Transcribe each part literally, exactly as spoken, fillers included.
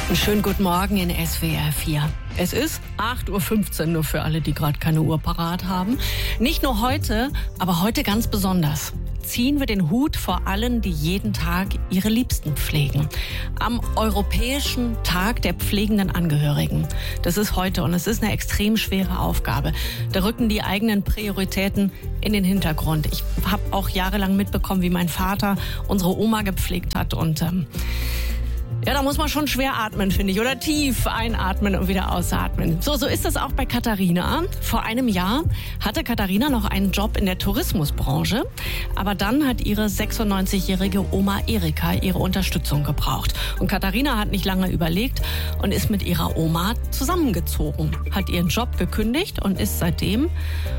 Einen schönen guten Morgen in S W R vier. Es ist acht Uhr fünfzehn, nur für alle, die gerade keine Uhr parat haben. Nicht nur heute, aber heute ganz besonders. Ziehen wir den Hut vor allen, die jeden Tag ihre Liebsten pflegen. Am Europäischen Tag der pflegenden Angehörigen. Das ist heute und es ist eine extrem schwere Aufgabe. Da rücken die eigenen Prioritäten in den Hintergrund. Ich habe auch jahrelang mitbekommen, wie mein Vater unsere Oma gepflegt hat und ähm, ja, da muss man schon schwer atmen, finde ich, oder tief einatmen und wieder ausatmen. So, so ist das auch bei Katharina. Vor einem Jahr hatte Katharina noch einen Job in der Tourismusbranche, aber dann hat ihre sechsundneunzigjährige Oma Erika ihre Unterstützung gebraucht. Und Katharina hat nicht lange überlegt und ist mit ihrer Oma zusammengezogen, hat ihren Job gekündigt und ist seitdem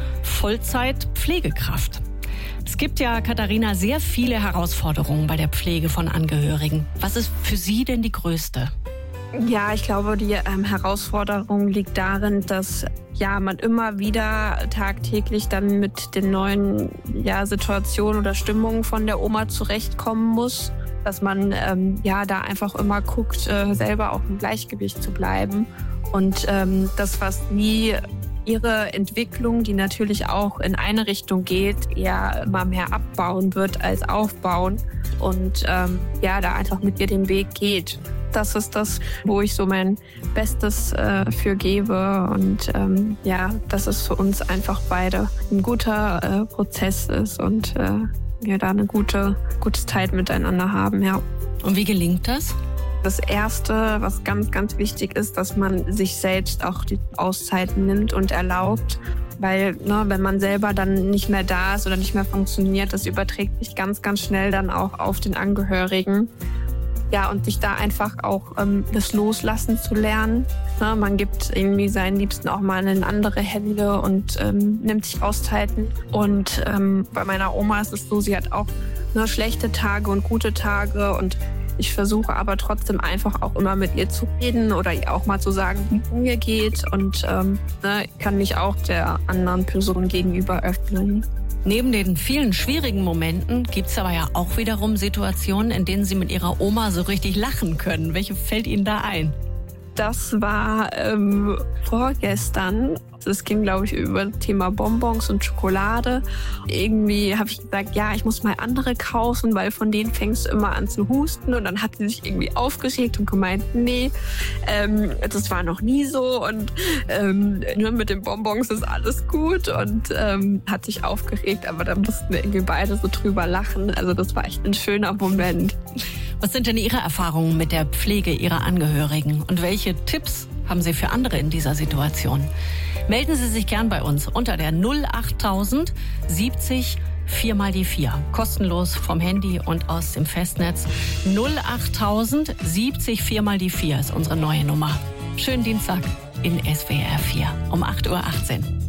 Vollzeit-Pflegekraft. Es gibt ja, Katharina, sehr viele Herausforderungen bei der Pflege von Angehörigen. Was ist für Sie denn die größte? Ja, ich glaube, die ähm, Herausforderung liegt darin, dass ja man immer wieder tagtäglich dann mit den neuen ja, Situationen oder Stimmungen von der Oma zurechtkommen muss. Dass man ähm, ja da einfach immer guckt, äh, selber auch im Gleichgewicht zu bleiben. Und ähm, das, was nie ihre Entwicklung, die natürlich auch in eine Richtung geht, eher immer mehr abbauen wird als aufbauen und ähm, ja, da einfach mit ihr den Weg geht. Das ist das, wo ich so mein Bestes äh, für gebe und ähm, ja, dass es für uns einfach beide ein guter äh, Prozess ist und äh, wir da eine gute, gute Zeit miteinander haben, ja. Und wie gelingt das? Das Erste, was ganz, ganz wichtig ist, dass man sich selbst auch die Auszeiten nimmt und erlaubt. Weil ne, wenn man selber dann nicht mehr da ist oder nicht mehr funktioniert, das überträgt sich ganz, ganz schnell dann auch auf den Angehörigen. Ja, und sich da einfach auch ähm, das Loslassen zu lernen. Ne, man gibt irgendwie seinen Liebsten auch mal in andere Hände und ähm, nimmt sich Auszeiten. Und ähm, bei meiner Oma ist es so, sie hat auch ne, schlechte Tage und gute Tage und ich versuche aber trotzdem einfach auch immer mit ihr zu reden oder ihr auch mal zu sagen, wie es mir geht und ähm, ne, kann mich auch der anderen Person gegenüber öffnen. Neben den vielen schwierigen Momenten gibt es aber ja auch wiederum Situationen, in denen Sie mit Ihrer Oma so richtig lachen können. Welche fällt Ihnen da ein? Das war ähm, vorgestern. Es ging, glaube ich, über das Thema Bonbons und Schokolade. Irgendwie habe ich gesagt, ja, ich muss mal andere kaufen, weil von denen fängst du immer an zu husten. Und dann hat sie sich irgendwie aufgeregt und gemeint, nee, ähm, das war noch nie so. Und ähm, nur mit den Bonbons ist alles gut. Und ähm, hat sich aufgeregt, aber da mussten wir irgendwie beide so drüber lachen. Also das war echt ein schöner Moment. Was sind denn Ihre Erfahrungen mit der Pflege Ihrer Angehörigen? Und welche Tipps haben Sie für andere in dieser Situation? Melden Sie sich gern bei uns unter der null achttausend siebzig vier mal die vier. Kostenlos vom Handy und aus dem Festnetz. null achttausend siebzig vier mal die vier ist unsere neue Nummer. Schönen Dienstag in S W R vier um acht Uhr achtzehn.